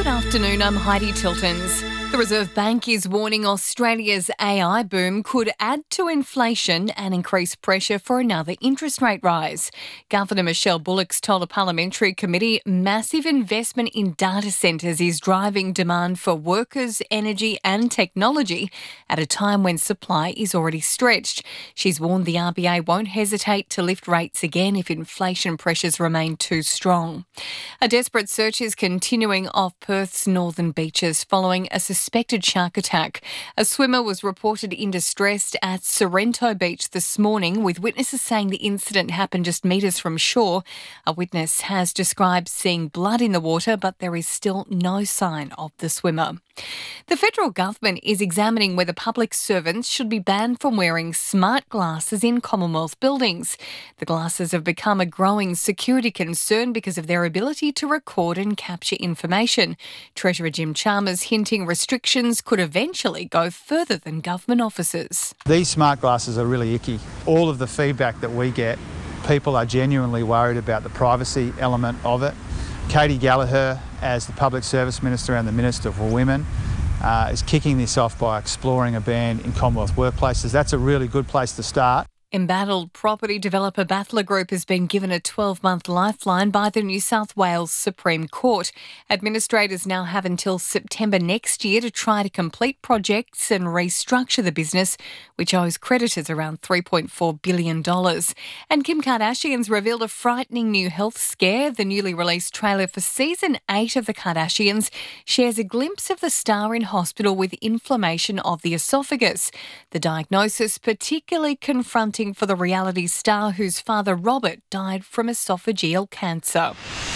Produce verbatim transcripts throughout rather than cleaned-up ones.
afternoon, I'm Heidi Tiltons. The Reserve Bank is warning Australia's A I boom could add to inflation and increase pressure for another interest rate rise. Governor Michelle Bullock's told a parliamentary committee massive investment in data centres is driving demand for workers, energy and technology at a time when supply is already stretched. She's warned the R B A won't hesitate to lift rates again if inflation pressures remain too strong. A desperate search is continuing off Perth's northern beaches following a suspected shark attack. A swimmer was reported in distress at Sorrento Beach this morning, with witnesses saying the incident happened just metres from shore. A witness has described seeing blood in the water, but there is still no sign of the swimmer. The federal government is examining whether public servants should be banned from wearing smart glasses in Commonwealth buildings. The glasses have become a growing security concern because of their ability to record and capture information. Treasurer Jim Chalmers hinting restrictions could eventually go further than government offices. These smart glasses are really icky. All of the feedback that we get, people are genuinely worried about the privacy element of it. Katie Gallagher, as the Public Service Minister and the Minister for Women, uh, is kicking this off by exploring a ban in Commonwealth workplaces. That's a really good place to start. Embattled property developer Battler Group has been given a twelve-month lifeline by the New South Wales Supreme Court. Administrators now have until September next year to try to complete projects and restructure the business, which owes creditors around three point four billion dollars. And Kim Kardashian's revealed a frightening new health scare. The newly released trailer for season eight of The Kardashians shares a glimpse of the star in hospital with inflammation of the esophagus. The diagnosis particularly confronting for the reality star whose father, Robert, died from esophageal cancer.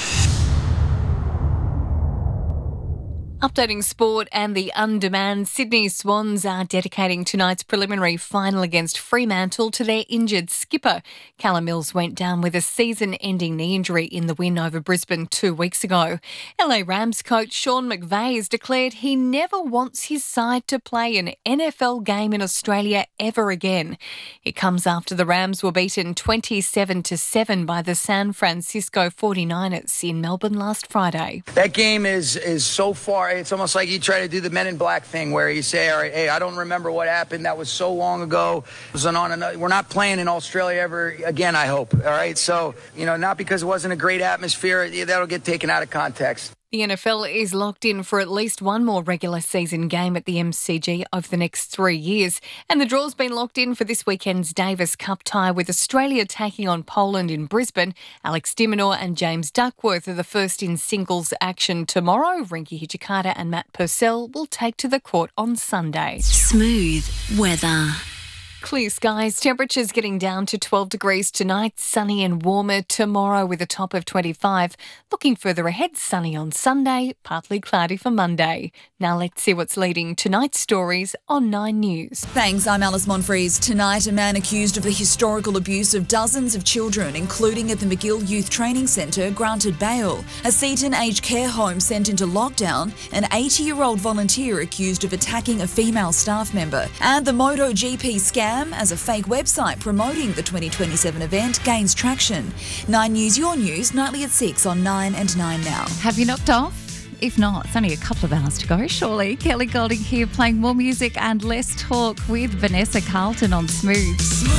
Updating sport and the undemand, Sydney Swans are dedicating tonight's preliminary final against Fremantle to their injured skipper. Callum Mills went down with a season-ending knee injury in the win over Brisbane two weeks ago. L A Rams coach Sean McVay has declared he never wants his side to play an N F L game in Australia ever again. It comes after the Rams were beaten twenty-seven to seven by the San Francisco forty-niners in Melbourne last Friday. That game is, is so far... It's almost like you try to do the Men in Black thing where you say, all right, hey, I don't remember what happened. That was so long ago. It was on another, we're not playing in Australia ever again, I hope. All right. So, you know, not because it wasn't a great atmosphere, that'll get taken out of context. The N F L is locked in for at least one more regular season game at the M C G over the next three years. And the draw's been locked in for this weekend's Davis Cup tie with Australia taking on Poland in Brisbane. Alex de Minaur and James Duckworth are the first in singles action tomorrow. Rinky Hijikata and Matt Purcell will take to the court on Sunday. Smooth weather. Clear skies, temperatures getting down to twelve degrees tonight, sunny and warmer tomorrow with a top of twenty-five. Looking further ahead, sunny on Sunday, partly cloudy for Monday. Now let's see what's leading tonight's stories on Nine News. Thanks, I'm Alice Monfries. Tonight, a man accused of the historical abuse of dozens of children, including at the McGill Youth Training Centre, granted bail. A Seaton aged care home sent into lockdown, an eighty-year-old volunteer accused of attacking a female staff member, and the MotoGP scam as a fake website promoting the twenty twenty-seven event gains traction. Nine News, your news, nightly at six on Nine and Nine Now. Have you knocked off? If not, it's only a couple of hours to go, surely. Kelly Golding here, playing more music and less talk with Vanessa Carlton on Smooth.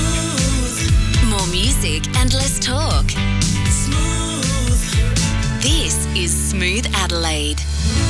Smooth. More music and less talk. Smooth. This is Smooth Adelaide.